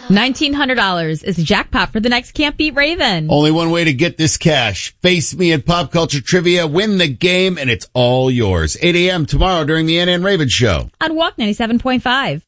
$1,900 is the jackpot for the next Can't Beat Raven. Only one way to get this cash. Face me at Pop Culture Trivia, win the game, and it's all yours. 8 a.m. tomorrow during the NN Raven Show. On Walk 97.5.